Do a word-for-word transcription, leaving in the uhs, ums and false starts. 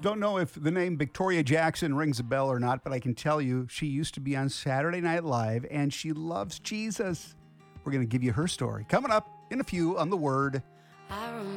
Don't know if the name Victoria Jackson rings a bell or not, but I can tell you she used to be on Saturday Night Live, and she loves Jesus. We're going to give you her story coming up in a few on The Word.